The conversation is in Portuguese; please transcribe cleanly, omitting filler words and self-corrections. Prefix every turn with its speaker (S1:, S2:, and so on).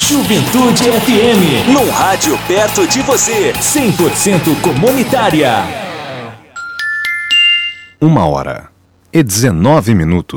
S1: Juventude FM,
S2: num rádio perto de você.
S1: 100% comunitária.
S3: 1h19.